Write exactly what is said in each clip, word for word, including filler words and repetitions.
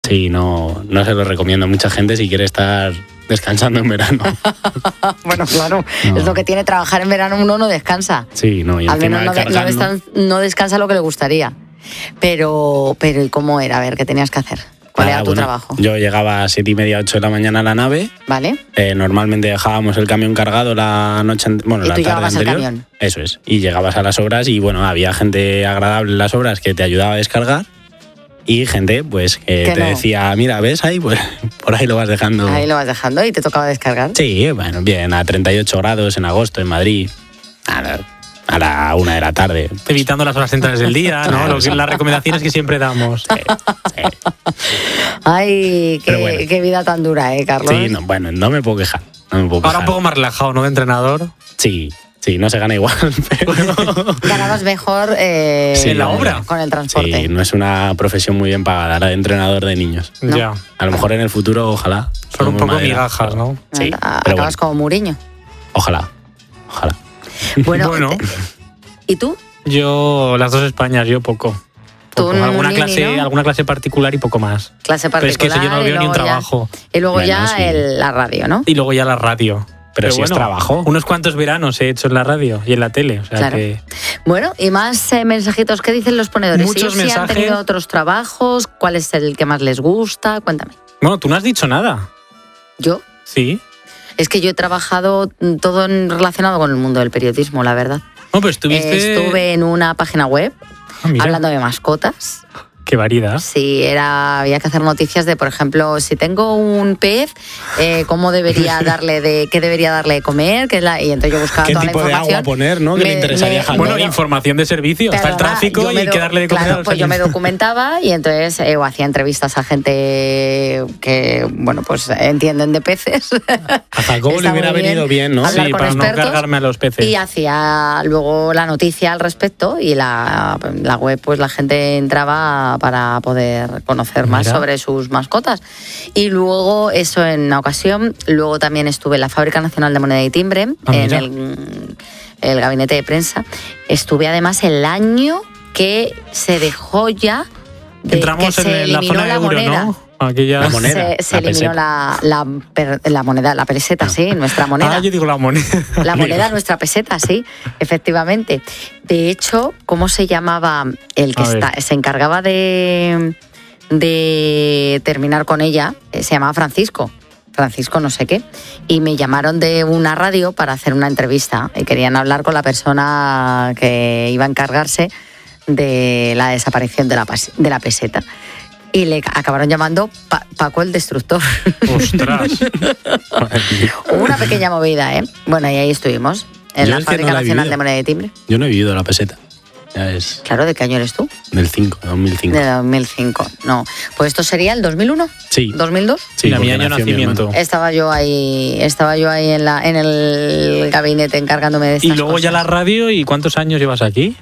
Sí, no, no se lo recomiendo a mucha gente si quiere estar descansando en verano. Bueno, claro, No. es lo que tiene trabajar en verano, uno no descansa. Sí, no, y Al encima menos no, de- no cargando. descan- no descansa lo que le gustaría. Pero, pero ¿y cómo era? A ver, ¿qué tenías que hacer? ¿Cuál Nada, era tu bueno, trabajo? Yo llegaba a siete y media, ocho de la mañana a la nave. ¿Vale? Eh, normalmente dejábamos el camión cargado la noche, ante- bueno, Y la tú tarde llevabas el anterior. camión. Eso es. Y llegabas a las obras y bueno, había gente agradable en las obras que te ayudaba a descargar y gente pues que, Que te no. decía, mira, ¿ves ahí? Pues por ahí lo vas dejando. Ahí lo vas dejando y te tocaba descargar. Sí, bueno, bien, a treinta y ocho grados en agosto en Madrid. A la, a la una de la tarde. Evitando las horas centrales del día, ¿no? Lo que, las recomendaciones que siempre damos. Sí, sí. Ay, Pero qué, bueno. qué vida tan dura, ¿eh, Carlos? Sí, no, bueno, no me puedo quejar. No me puedo Ahora quejar. un poco más relajado, ¿no? De entrenador. Sí, sí, no se gana igual, pero... Ganabas mejor eh, Sí, en la obra. con el transporte. Sí, no es una profesión muy bien pagada, la de entrenador de niños. No. Ya. A lo mejor en el futuro, ojalá. Son un Somos poco madera, migajas, pero- ¿no? Sí, A- pero Acabas bueno, como Muriño. ojalá, ojalá. Bueno, Bueno. te- ¿y tú? Yo, las dos Españas, yo poco. Tú Poco. un Alguna, nini, clase, ¿no? alguna clase particular y poco más. Clase Pero es particular. que eso yo no y veo ni un luego ya- trabajo. Y luego Bueno, ya sí. el- la radio, ¿no? Y luego ya la radio. Pero si es trabajo. Unos cuantos veranos he hecho en la radio y en la tele. O sea Claro. que Bueno, y más eh, mensajitos. ¿Qué dicen los ponedores? Muchos ¿Ellos sí han mensajes. tenido otros trabajos? ¿Cuál es el que más les gusta? Cuéntame. Bueno, tú no has dicho nada. Yo, Sí. es que yo he trabajado mm, todo en- relacionado con el mundo del periodismo, la verdad. No, pero estuviste... Eh, estuve en una página web Ah, mira, hablando de mascotas. qué variedad. Sí, era, había que hacer noticias de, por ejemplo, si tengo un pez, eh, cómo debería darle de, qué debería darle de comer, qué es la, y entonces yo buscaba ¿Qué toda la tipo de información. agua poner, no? Que le Me- interesaría me- a Jaime. Bueno, me- información de servicio. Está el Perdona, tráfico yo y me hay que do- darle de comer. Claro, a los pues yo me animales. documentaba y entonces eh, o hacía entrevistas a gente que, bueno, pues entienden de peces. A Jacobo Está le hubiera muy bien venido bien, ¿no? hablar Sí, con para no expertos cargarme a los peces. Y hacía luego la noticia al respecto y la, la web, pues la gente entraba para poder conocer más Mira. sobre sus mascotas. Y luego, eso en una ocasión, luego también estuve en la Fábrica Nacional de Moneda y Timbre, Ah, en mira. el, el gabinete de prensa. Estuve además el año que se dejó ya de Entramos que se en la eliminó zona la euro, moneda. ¿no? Aquella... La moneda. Se, se la eliminó peseta. la, la, per- la moneda, la peseta, sí, nuestra moneda. Ah, yo digo la moneda. La moneda, nuestra peseta, sí, efectivamente. De hecho, ¿cómo se llamaba el que A ver. está, se encargaba de, de terminar con ella? Eh, Se llamaba Francisco. Francisco no sé qué. Y me llamaron de una radio para hacer una entrevista. Y querían hablar con la persona que iba a encargarse de la desaparición de la, pas- de la peseta. Y le acabaron llamando Pa- Paco el Destructor. Ostras. Hubo una pequeña movida, ¿eh? Bueno, y ahí estuvimos, en Yo la es que Fábrica no la he Nacional vivido. de Moneda y Timbre. Yo no he vivido la peseta. Ya es Claro, ¿de qué año eres tú? del cinco, dos mil cinco. De dos mil cinco. No, pues esto sería el dos mil uno, Sí. dos mil dos. Sí, a mi porque año nació mi nacimiento. hermano. Estaba yo ahí, estaba yo ahí en la en el gabinete encargándome de estas Y luego ya la cosas. radio. ¿Y cuántos años llevas aquí?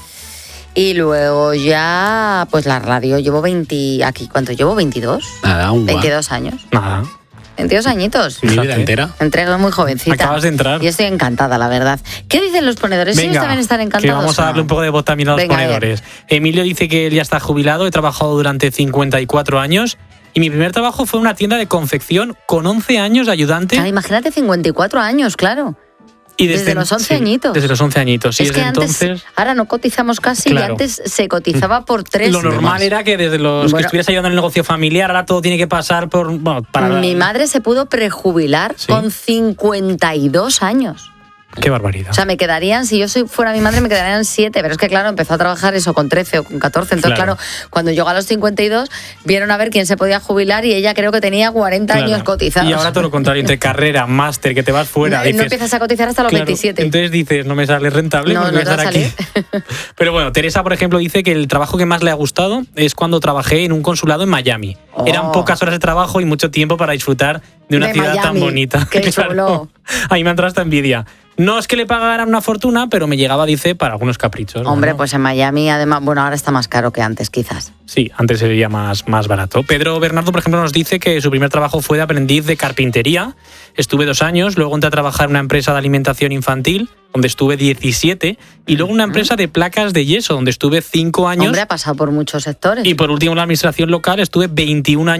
Y luego ya, pues la radio, llevo veinte, aquí, ¿cuánto llevo? ¿veintidós? Nada, un guau. veintidós años. Nada. veintidós añitos. Mi vida Fíjate. entera. Entrego muy jovencita. Acabas de entrar. Y estoy encantada, la verdad. ¿Qué dicen los ponedores? ¿Ellos también están encantados? que vamos o a no? darle un poco de voz también a los Venga, a ver. ponedores. Emilio dice que él ya está jubilado, he trabajado durante cincuenta y cuatro años y mi primer trabajo fue en una tienda de confección con once años de ayudante. Claro, imagínate, cincuenta y cuatro años, claro. y desde los once sí, añitos. Desde los once añitos, sí, es que desde antes, entonces... ahora no cotizamos casi, Claro. y antes se cotizaba por tres. Lo normal más. era que desde los que Bueno. estuvieras ayudando en el negocio familiar, ahora todo tiene que pasar por... Bueno, para Mi madre se pudo prejubilar Sí. con cincuenta y dos años. Qué barbaridad. O sea, me quedarían, si yo soy, fuera mi madre, me quedarían siete. Pero es que, claro, empezó a trabajar eso con trece o con catorce. Entonces, Claro. claro, cuando llegó a los cincuenta y dos, vieron a ver quién se podía jubilar y ella creo que tenía cuarenta Claro. años cotizados. Y ahora todo lo contrario, entre carrera, máster, que te vas fuera. No, dices, no empiezas a cotizar hasta los claro, veintisiete. Entonces dices, no me sale rentable, No, pues no voy a te va estar a aquí. salir. Pero bueno, Teresa, por ejemplo, dice que el trabajo que más le ha gustado es cuando trabajé en un consulado en Miami. Oh. Eran pocas horas de trabajo y mucho tiempo para disfrutar de una De ciudad tan Miami. bonita. Qué Claro. chulo. A mí me ha entrado esta envidia. No es que le pagaran una fortuna, pero me llegaba, dice, para algunos caprichos. Hombre, ¿no? pues en Miami, además, bueno, ahora está más caro que antes, quizás. Sí, antes sería más, más barato. Pedro Bernardo, por ejemplo, nos dice que su primer trabajo fue de aprendiz de carpintería. Estuve dos años, luego entré a trabajar en una empresa de alimentación infantil, donde estuve diecisiete, y luego en una empresa de placas de yeso, donde estuve cinco años. Hombre, ha pasado por muchos sectores. Y por último, en la administración local estuve veintiún años.